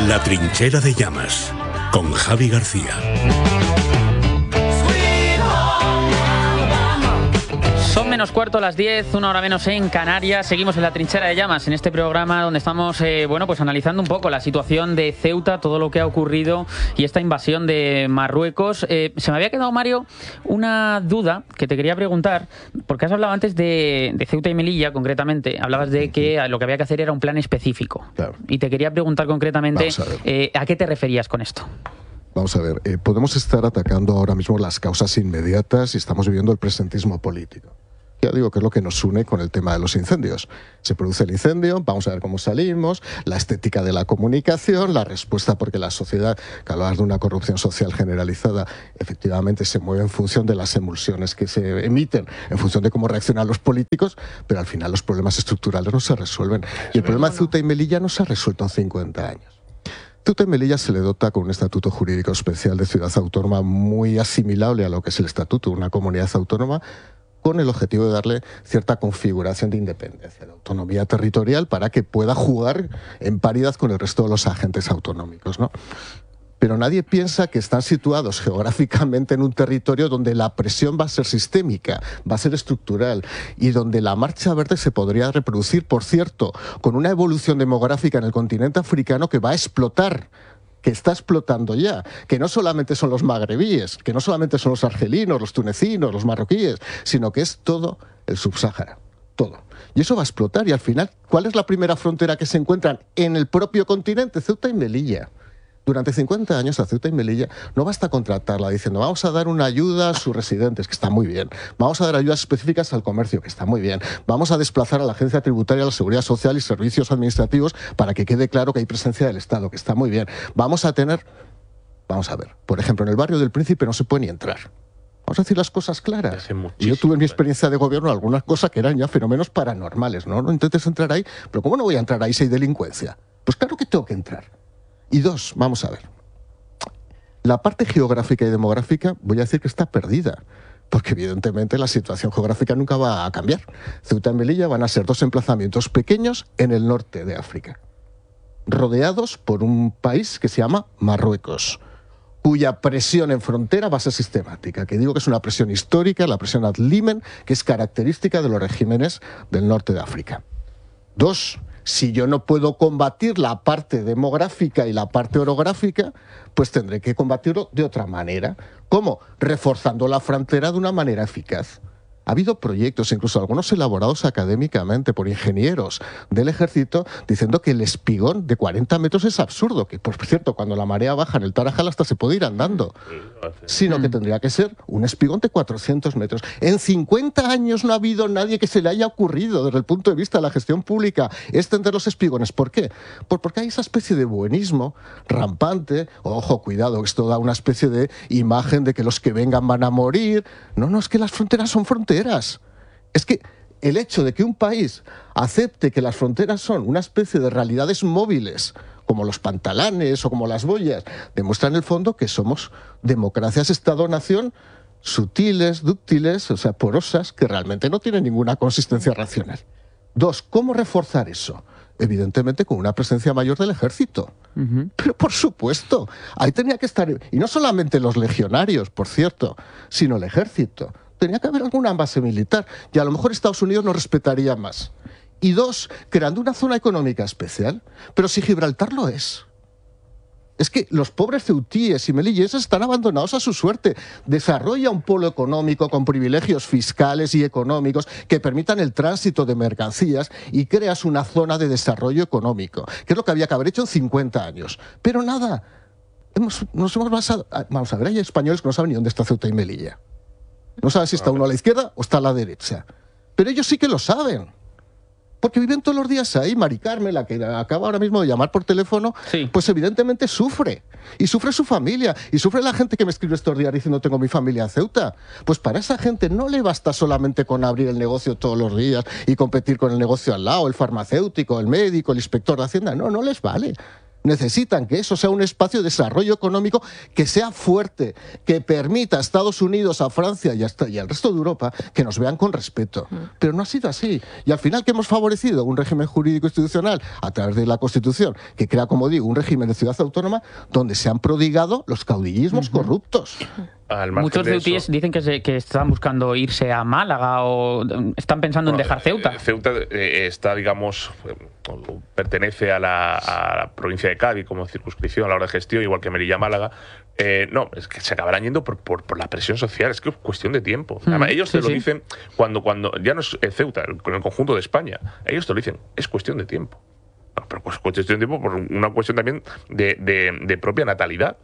La trinchera de llamas, con Javi García. Son menos cuarto las 10, una hora menos en Canarias. Seguimos en la trinchera de llamas, en este programa donde estamos pues analizando un poco la situación de Ceuta, todo lo que ha ocurrido y esta invasión de Marruecos. Se me había quedado, Mario, una duda que te quería preguntar, porque has hablado antes de Ceuta y Melilla, concretamente. Hablabas de que lo que había que hacer era un plan específico. Claro. Y te quería preguntar concretamente, ¿a qué te referías con esto? Vamos a ver, podemos estar atacando ahora mismo las causas inmediatas y estamos viviendo el presentismo político. Ya digo que es lo que nos une con el tema de los incendios. Se produce el incendio, vamos a ver cómo salimos, la estética de la comunicación, la respuesta, porque la sociedad, que hablabas de una corrupción social generalizada, efectivamente se mueve en función de las emulsiones que se emiten, en función de cómo reaccionan los políticos, pero al final los problemas estructurales no se resuelven. Y el problema de Ceuta y Melilla no se ha resuelto en 50 años. Ceuta y Melilla se le dota con un estatuto jurídico especial de ciudad autónoma muy asimilable a lo que es el estatuto de una comunidad autónoma, con el objetivo de darle cierta configuración de independencia, de autonomía territorial, para que pueda jugar en paridad con el resto de los agentes autonómicos, ¿no? Pero nadie piensa que están situados geográficamente en un territorio donde la presión va a ser sistémica, va a ser estructural, y donde la marcha verde se podría reproducir, por cierto, con una evolución demográfica en el continente africano que va a explotar, que está explotando ya, que no solamente son los magrebíes, que no solamente son los argelinos, los tunecinos, los marroquíes, sino que es todo el subsáhara, todo. Y eso va a explotar, y al final, ¿cuál es la primera frontera que se encuentran en el propio continente? Ceuta y Melilla. Durante 50 años a Ceuta y Melilla no basta contratarla diciendo vamos a dar una ayuda a sus residentes, que está muy bien, vamos a dar ayudas específicas al comercio, que está muy bien, vamos a desplazar a la Agencia Tributaria, a la Seguridad Social y Servicios Administrativos para que quede claro que hay presencia del Estado, que está muy bien. Vamos a ver, por ejemplo, en el barrio del Príncipe no se puede ni entrar. Vamos a decir las cosas claras. Y yo tuve en mi experiencia de gobierno algunas cosas que eran ya fenómenos paranormales, ¿no? No intentes entrar ahí, pero ¿cómo no voy a entrar ahí si hay delincuencia? Pues claro que tengo que entrar. Y dos, vamos a ver, la parte geográfica y demográfica voy a decir que está perdida, porque evidentemente la situación geográfica nunca va a cambiar. Ceuta y Melilla van a ser dos emplazamientos pequeños en el norte de África, rodeados por un país que se llama Marruecos, cuya presión en frontera va a ser sistemática, que digo que es una presión histórica, la presión ad limen, que es característica de los regímenes del norte de África. Dos, si yo no puedo combatir la parte demográfica y la parte orográfica, pues tendré que combatirlo de otra manera. ¿Cómo? Reforzando la frontera de una manera eficaz. Ha habido proyectos, incluso algunos elaborados académicamente por ingenieros del ejército, diciendo que el espigón de 40 metros es absurdo, que por cierto, cuando la marea baja en el Tarajal hasta se puede ir andando, sino que tendría que ser un espigón de 400 metros. En 50 años no ha habido nadie que se le haya ocurrido, desde el punto de vista de la gestión pública, extender los espigones. ¿Por qué? Porque hay esa especie de buenismo rampante. Ojo, cuidado, esto da una especie de imagen de que los que vengan van a morir. No, es que las fronteras son fronteras. Es que el hecho de que un país acepte que las fronteras son una especie de realidades móviles, como los pantalanes o como las boyas, demuestra en el fondo que somos democracias Estado-nación sutiles, dúctiles, o sea, porosas, que realmente no tienen ninguna consistencia racional. Dos, ¿cómo reforzar eso? Evidentemente con una presencia mayor del ejército. Pero por supuesto, ahí tenía que estar, y no solamente los legionarios, por cierto, sino el ejército. Tenía que haber alguna base militar, y a lo mejor Estados Unidos nos respetaría más. Y dos, creando una zona económica especial. Pero si Gibraltar lo es que los pobres ceutíes y melilleses están abandonados a su suerte. Desarrolla un polo económico con privilegios fiscales y económicos que permitan el tránsito de mercancías y creas una zona de desarrollo económico, que es lo que había que haber hecho en 50 años. Pero nada, nos hemos basado... Vamos a ver, hay españoles que no saben ni dónde está Ceuta y Melilla. No saben si está uno a la izquierda o está a la derecha. Pero ellos sí que lo saben. Porque viven todos los días ahí. Mari Carmen, la que acaba ahora mismo de llamar por teléfono, sí, pues evidentemente sufre. Y sufre su familia. Y sufre la gente que me escribe estos días diciendo tengo mi familia en Ceuta. Pues para esa gente no le basta solamente con abrir el negocio todos los días y competir con el negocio al lado, el farmacéutico, el médico, el inspector de Hacienda. No les vale. Necesitan que eso sea un espacio de desarrollo económico que sea fuerte, que permita a Estados Unidos, a Francia y al resto de Europa que nos vean con respeto. Pero no ha sido así. Y al final, ¿qué hemos favorecido? Un régimen jurídico institucional a través de la Constitución, que crea, como digo, un régimen de ciudad autónoma donde se han prodigado los caudillismos corruptos. Muchos ceutíes dicen que están buscando irse a Málaga o están pensando en dejar Ceuta. Ceuta está, digamos, pertenece a la provincia de Cádiz como circunscripción a la hora de gestión, igual que Melilla-Málaga. No, es que se acabarán yendo por la presión social, es que es cuestión de tiempo. Además, ellos te lo dicen cuando ya no es Ceuta, con el conjunto de España, ellos te lo dicen, es cuestión de tiempo. No, pero pues cuestión de tiempo por una cuestión también de propia natalidad.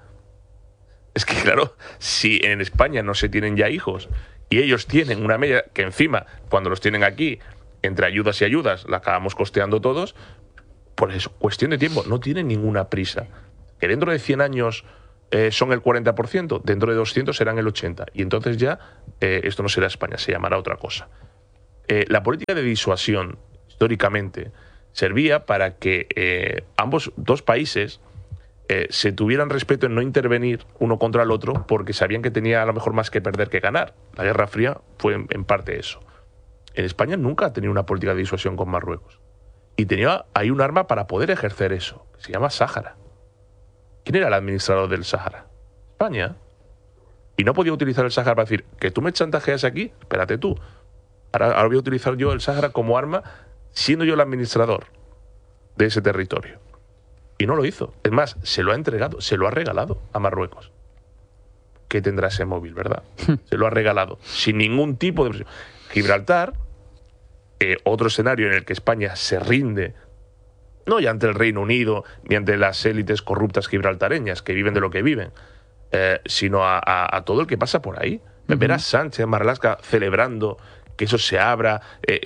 Es que, claro, si en España no se tienen ya hijos y ellos tienen una media que encima, cuando los tienen aquí, entre ayudas y ayudas, la acabamos costeando todos, por eso, cuestión de tiempo, no tienen ninguna prisa. Que dentro de 100 años son el 40%, dentro de 200 serán el 80%. Y entonces ya esto no será España, se llamará otra cosa. La política de disuasión, históricamente, servía para que ambos dos países se tuvieran respeto en no intervenir uno contra el otro porque sabían que tenía a lo mejor más que perder que ganar. La Guerra Fría fue en parte eso. En España nunca ha tenido una política de disuasión con Marruecos. Y tenía ahí un arma para poder ejercer eso, que se llama Sáhara. ¿Quién era el administrador del Sáhara? España. Y no podía utilizar el Sáhara para decir, que tú me chantajeas aquí, espérate tú. Ahora voy a utilizar yo el Sáhara como arma, siendo yo el administrador de ese territorio. Y no lo hizo. Es más, se lo ha entregado, se lo ha regalado a Marruecos. ¿Qué tendrá ese móvil, verdad? Se lo ha regalado, sin ningún tipo de presión. Gibraltar, otro escenario en el que España se rinde, no ya ante el Reino Unido, ni ante las élites corruptas gibraltareñas, que viven de lo que viven, sino a todo el que pasa por ahí. Ver a Sánchez, Marlaska, celebrando que eso se abra,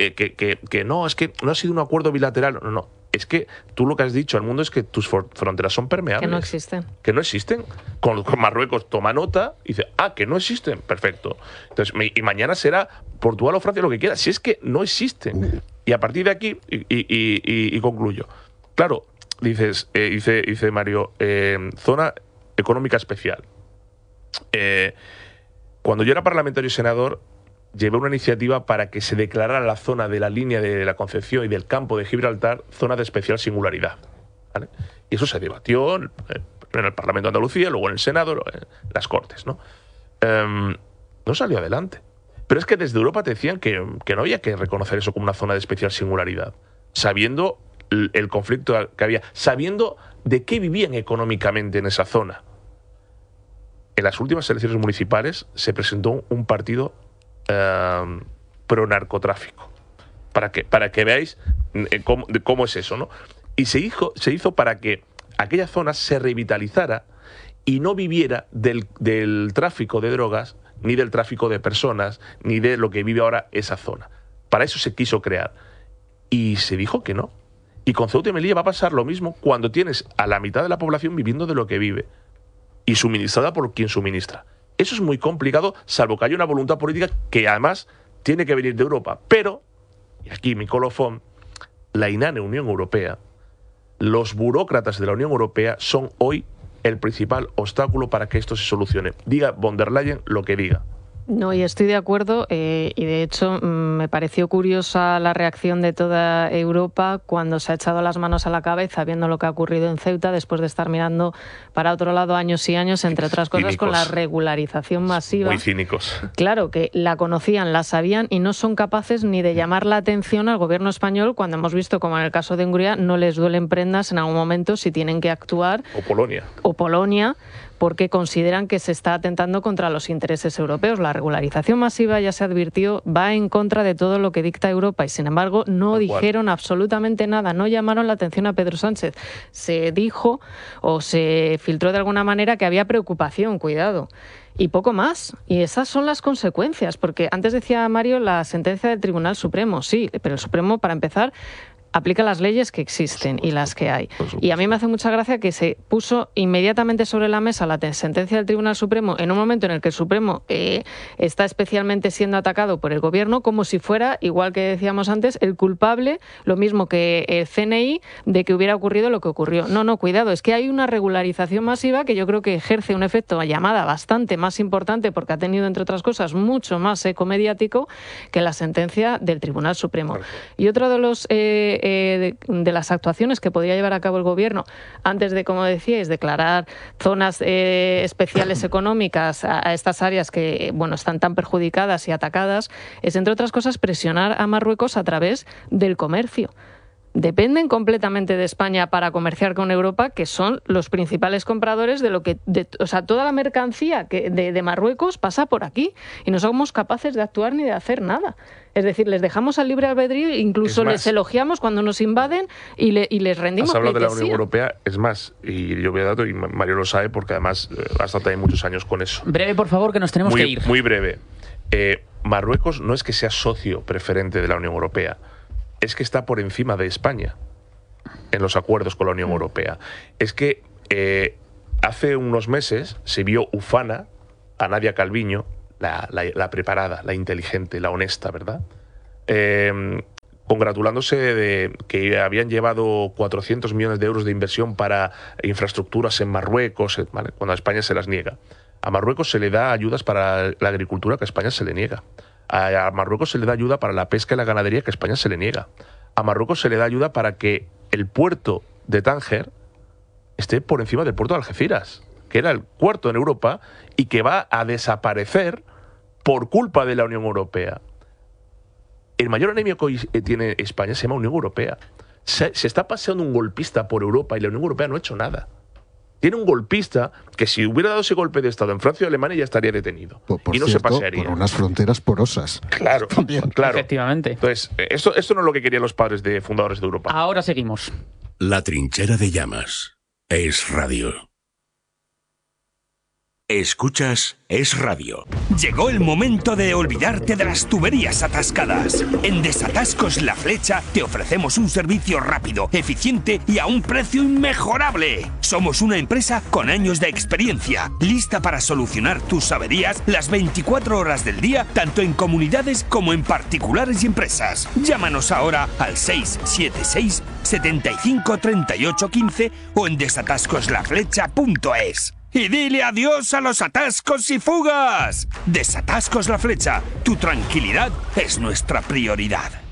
que no, es que no ha sido un acuerdo bilateral, no. Es que tú lo que has dicho al mundo es que tus fronteras son permeables. Que no existen. Que no existen. Con Marruecos toma nota y dice, que no existen. Perfecto. Entonces, y mañana será Portugal o Francia, lo que quiera. Si es que no existen. Y a partir de aquí, y concluyo. Claro, dice Mario, zona económica especial. Cuando yo era parlamentario y senador, llevé una iniciativa para que se declarara la zona de la línea de la Concepción y del campo de Gibraltar zona de especial singularidad. ¿Vale? Y eso se debatió en el Parlamento de Andalucía, luego en el Senado, en las Cortes, ¿no? No salió adelante. Pero es que desde Europa te decían que no había que reconocer eso como una zona de especial singularidad, sabiendo el conflicto que había, sabiendo de qué vivían económicamente en esa zona. En las últimas elecciones municipales se presentó un partido pro narcotráfico para que veáis cómo es eso, ¿no? Y se hizo para que aquella zona se revitalizara y no viviera del tráfico de drogas, ni del tráfico de personas, ni de lo que vive ahora esa zona. Para eso se quiso crear. Y se dijo que no. Y con Ceuta y Melilla va a pasar lo mismo cuando tienes a la mitad de la población viviendo de lo que vive y suministrada por quien suministra. Eso es muy complicado, salvo que haya una voluntad política que además tiene que venir de Europa. Pero, y aquí mi colofón, la inane Unión Europea, los burócratas de la Unión Europea son hoy el principal obstáculo para que esto se solucione. Diga von der Leyen lo que diga. No, y estoy de acuerdo, y de hecho me pareció curiosa la reacción de toda Europa cuando se ha echado las manos a la cabeza viendo lo que ha ocurrido en Ceuta después de estar mirando para otro lado años y años, entre otras cosas, cínicos, con la regularización masiva. Muy cínicos. Claro, que la conocían, la sabían y no son capaces ni de llamar la atención al gobierno español cuando hemos visto, como en el caso de Hungría, no les duelen prendas en algún momento si tienen que actuar. O Polonia, porque consideran que se está atentando contra los intereses europeos. La regularización masiva, ya se advirtió, va en contra de todo lo que dicta Europa y, sin embargo, no dijeron absolutamente nada, no llamaron la atención a Pedro Sánchez. Se dijo o se filtró de alguna manera que había preocupación, cuidado, y poco más. Y esas son las consecuencias, porque antes decía Mario la sentencia del Tribunal Supremo, sí, pero el Supremo, para empezar, aplica las leyes que existen y las que hay. Y a mí me hace mucha gracia que se puso inmediatamente sobre la mesa la sentencia del Tribunal Supremo en un momento en el que el Supremo está especialmente siendo atacado por el Gobierno, como si fuera, igual que decíamos antes, el culpable, lo mismo que el CNI, de que hubiera ocurrido lo que ocurrió. No, cuidado, es que hay una regularización masiva que yo creo que ejerce un efecto llamada bastante más importante, porque ha tenido, entre otras cosas, mucho más eco mediático que la sentencia del Tribunal Supremo. Y otro de las actuaciones que podría llevar a cabo el Gobierno, antes de, como decíais, declarar zonas especiales económicas a estas áreas que, bueno, están tan perjudicadas y atacadas, es, entre otras cosas, presionar a Marruecos a través del comercio. Dependen completamente de España para comerciar con Europa, que son los principales compradores de lo que, o sea, toda la mercancía de Marruecos pasa por aquí y no somos capaces de actuar ni de hacer nada. Es decir, les dejamos al libre albedrío, incluso les elogiamos cuando nos invaden y les rendimos pleitesía. Has hablado de la Unión Europea, es más, y yo voy a dato, y Mario lo sabe porque además ha estado también muchos años con eso. Breve, por favor, que nos tenemos que ir. Muy breve. Marruecos no es que sea socio preferente de la Unión Europea, es que está por encima de España en los acuerdos con la Unión Europea. Es que hace unos meses se vio ufana a Nadia Calviño, la preparada, la inteligente, la honesta, ¿verdad? Congratulándose de que habían llevado 400 millones de euros de inversión para infraestructuras en Marruecos, ¿vale? Cuando a España se las niega. A Marruecos se le da ayudas para la agricultura que a España se le niega. A Marruecos se le da ayuda para la pesca y la ganadería que a España se le niega. A Marruecos se le da ayuda para que el puerto de Tánger esté por encima del puerto de Algeciras, que era el cuarto en Europa y que va a desaparecer por culpa de la Unión Europea. El mayor enemigo que hoy tiene España se llama Unión Europea. Se está paseando un golpista por Europa y la Unión Europea no ha hecho nada. Tiene un golpista que si hubiera dado ese golpe de Estado en Francia o Alemania ya estaría detenido. Y no se pasearía. Por unas fronteras porosas. Claro, claro. Efectivamente. Entonces, esto no es lo que querían los padres fundadores de Europa. Ahora seguimos. La Trinchera de Llamas. Es Radio. Escuchas Es Radio. Llegó el momento de olvidarte de las tuberías atascadas. En Desatascos La Flecha te ofrecemos un servicio rápido, eficiente y a un precio inmejorable. Somos una empresa con años de experiencia, lista para solucionar tus averías las 24 horas del día, tanto en comunidades como en particulares y empresas. Llámanos ahora al 676 75 38 15 o en desatascoslaflecha.es. Y dile adiós a los atascos y fugas. Desatascos La Flecha. Tu tranquilidad es nuestra prioridad.